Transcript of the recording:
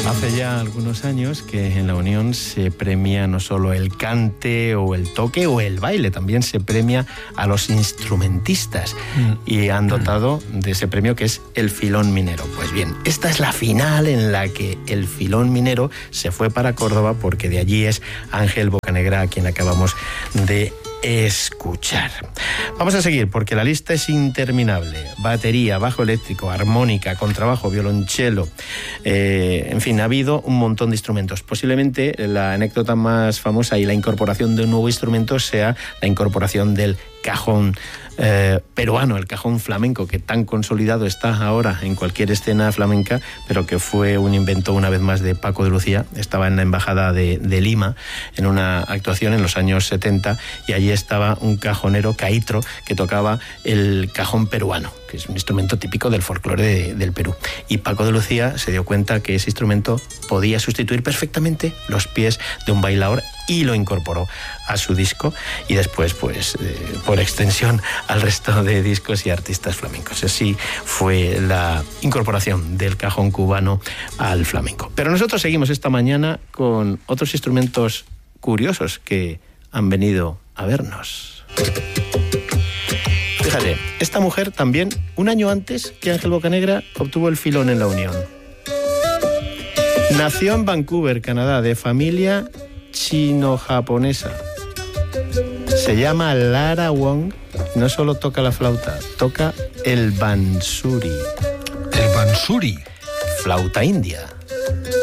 Hace ya algunos años que en la Unión se premia no solo el cante o el toque o el baile, también se premia a los instrumentistas y han dotado de ese premio que es el Filón Minero. Pues bien, esta es la final en la que el Filón Minero se fue para Córdoba, porque de allí es Ángel Bocanegra, a quien acabamos de escuchar. Vamos a seguir porque la lista es interminable. Batería, bajo eléctrico, armónica, contrabajo, violonchelo, en fin, ha habido un montón de instrumentos. Posiblemente la anécdota más famosa y la incorporación de un nuevo instrumento sea la incorporación del cajón peruano, el cajón flamenco, que tan consolidado está ahora en cualquier escena flamenca, pero que fue un invento una vez más de Paco de Lucía. Estaba en la embajada de Lima en una actuación en los años 70 y allí estaba un cajonero, Caitro, que tocaba el cajón peruano, que es un instrumento típico del folclore del Perú. Y Paco de Lucía se dio cuenta que ese instrumento podía sustituir perfectamente los pies de un bailaor y lo incorporó a su disco y después, pues, por extensión, al resto de discos y artistas flamencos. Así fue la incorporación del cajón cubano al flamenco. Pero nosotros seguimos esta mañana con otros instrumentos curiosos que han venido a vernos. Fíjate, esta mujer también, un año antes que Ángel Bocanegra, obtuvo el Filón en la Unión. Nació en Vancouver, Canadá, de familia chino-japonesa. Se llama Lara Wong. No solo toca la flauta, toca el bansuri. ¿El bansuri? Flauta india.